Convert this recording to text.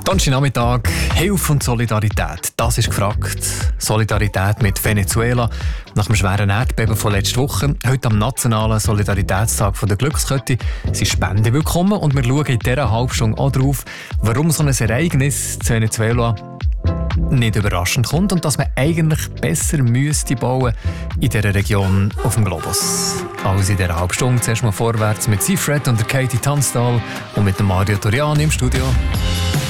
Donnerstagnachmittag, Hilfe und Solidarität, das ist gefragt. Solidarität mit Venezuela nach dem schweren Erdbeben von letzter Woche. Heute am nationalen Solidaritätstag der Glückskette sind Spenden willkommen und wir schauen in dieser Halbstunde auch darauf, warum so ein Ereignis zu Venezuela nicht überraschend kommt und dass man eigentlich besser müsste bauen in dieser Region auf dem Globus. Also in dieser Halbstunde zuerst mal vorwärts mit Seafred und der Katie Tunstall und mit dem Mario Toriani im Studio.